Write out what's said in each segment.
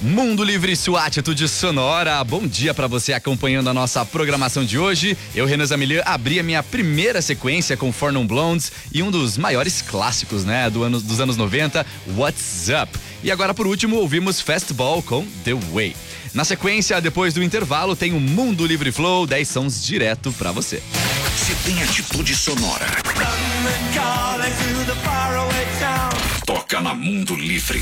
Mundo Livre, sua atitude sonora. Bom dia pra você acompanhando a nossa programação de hoje. Eu, Renan Zamilian, abri a minha primeira sequência com Four Non Blondes e um dos maiores clássicos, né, dos anos 90, What's Up. E agora, por último, ouvimos Fastball com The Way. Na sequência, depois do intervalo, tem o Mundo Livre Flow, 10 sons direto pra você. Se tem atitude sonora, toca na Mundo Livre.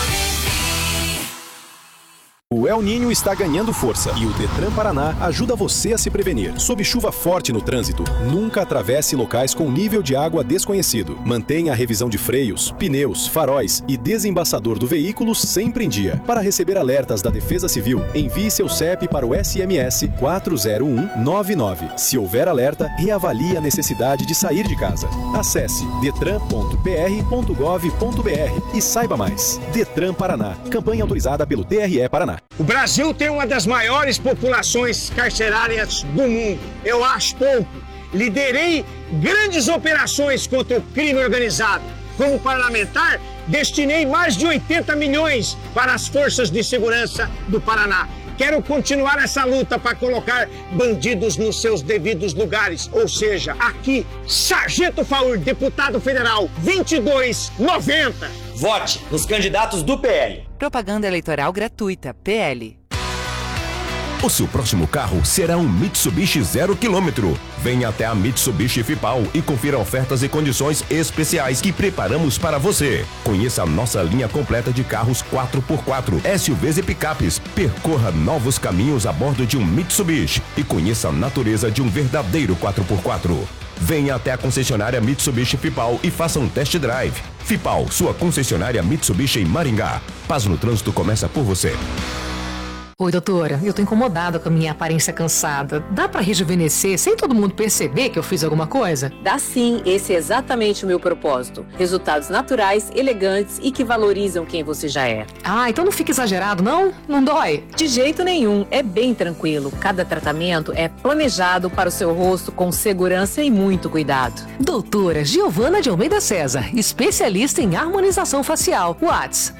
O El Niño está ganhando força e o Detran Paraná ajuda você a se prevenir. Sob chuva forte no trânsito, nunca atravesse locais com nível de água desconhecido. Mantenha a revisão de freios, pneus, faróis e desembaçador do veículo sempre em dia. Para receber alertas da Defesa Civil, envie seu CEP para o SMS 40199. Se houver alerta, reavalie a necessidade de sair de casa. Acesse detran.pr.gov.br e saiba mais. Detran Paraná, campanha autorizada pelo TRE Paraná. O Brasil tem uma das maiores populações carcerárias do mundo. Eu acho pouco. Liderei grandes operações contra o crime organizado. Como parlamentar, destinei mais de 80 milhões para as forças de segurança do Paraná. Quero continuar essa luta para colocar bandidos nos seus devidos lugares. Ou seja, aqui, Sargento Faur, deputado federal, 2290. Vote nos candidatos do PL. Propaganda eleitoral gratuita, PL. O seu próximo carro será um Mitsubishi 0 km. Venha até a Mitsubishi Fipal e confira ofertas e condições especiais que preparamos para você. Conheça a nossa linha completa de carros 4x4, SUVs e picapes. Percorra novos caminhos a bordo de um Mitsubishi e conheça a natureza de um verdadeiro 4x4. Venha até a concessionária Mitsubishi Fipal e faça um test drive. Fipal, sua concessionária Mitsubishi em Maringá. Paz no trânsito começa por você. Oi, doutora, eu tô incomodada com a minha aparência cansada. Dá pra rejuvenescer sem todo mundo perceber que eu fiz alguma coisa? Dá sim, esse é exatamente o meu propósito. Resultados naturais, elegantes e que valorizam quem você já é. Ah, então não fica exagerado, não? Não dói? De jeito nenhum, é bem tranquilo. Cada tratamento é planejado para o seu rosto com segurança e muito cuidado. Doutora Giovana de Almeida César, especialista em harmonização facial. WhatsApp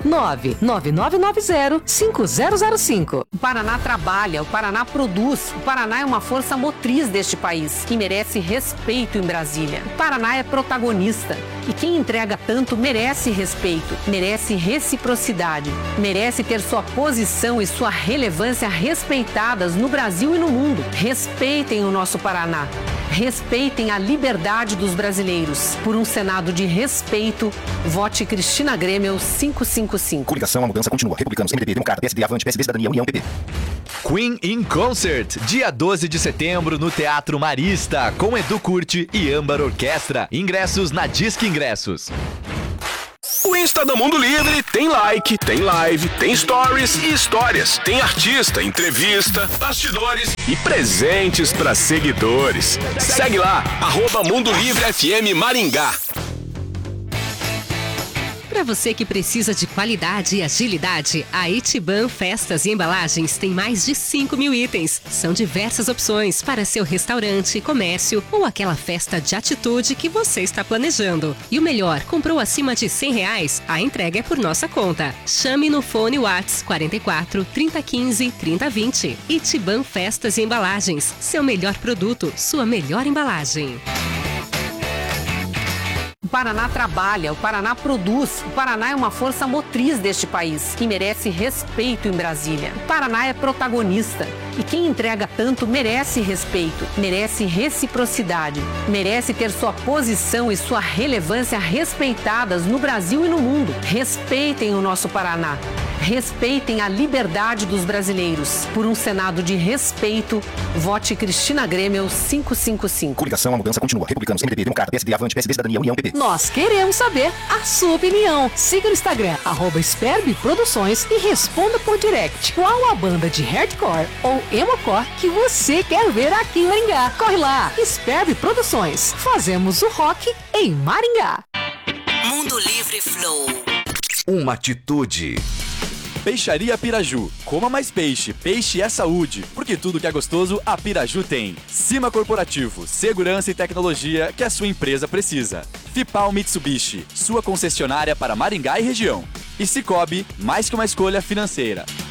99990-5005. O Paraná trabalha, o Paraná produz, o Paraná é uma força motriz deste país, que merece respeito em Brasília. O Paraná é protagonista e quem entrega tanto merece respeito, merece reciprocidade, merece ter sua posição e sua relevância respeitadas no Brasil e no mundo. Respeitem o nosso Paraná. Respeitem a liberdade dos brasileiros. Por um Senado de respeito, vote Cristina Grêmio 555. Coligação, a mudança continua. Republicanos, MDB, Democrata, PSD, Avante, PSD, Cidadania, União, PP. Queen in Concert, dia 12 de setembro no Teatro Marista, com Edu Curti e Âmbar Orquestra. Ingressos na Disque Ingressos. O Insta do Mundo Livre tem like, tem live, tem stories e histórias. Tem artista, entrevista, bastidores e presentes para seguidores. Segue lá, @Mundo Livre FM Maringá. Para você que precisa de qualidade e agilidade, a Itiban Festas e Embalagens tem mais de 5.000 itens. São diversas opções para seu restaurante, comércio ou aquela festa de atitude que você está planejando. E o melhor, comprou acima de R$100, a entrega é por nossa conta. Chame no fone WhatsApp 44 3015 3020. Itiban Festas e Embalagens, seu melhor produto, sua melhor embalagem. O Paraná trabalha, o Paraná produz, o Paraná é uma força motriz deste país, que merece respeito em Brasília. O Paraná é protagonista e quem entrega tanto merece respeito, merece reciprocidade, merece ter sua posição e sua relevância respeitadas no Brasil e no mundo. Respeitem o nosso Paraná. Respeitem a liberdade dos brasileiros. Por um Senado de respeito, vote Cristina Grêmio 555. Coligação, a mudança continua. Republicanos, MDB, Democrata, PSD, Avante, PSD, Cidadania, União, PP. Nós queremos saber a sua opinião. Siga no Instagram, @Sperb Produções e responda por direct. Qual a banda de hardcore ou emocore que você quer ver aqui em Maringá? Corre lá, Sperb Produções. Fazemos o rock em Maringá. Mundo Livre Flow. Uma atitude. Peixaria Piraju. Coma mais peixe. Peixe é saúde. Porque tudo que é gostoso, a Piraju tem. Cima Corporativo. Segurança e tecnologia que a sua empresa precisa. Fipal Mitsubishi. Sua concessionária para Maringá e região. E Cicobi, mais que uma escolha financeira.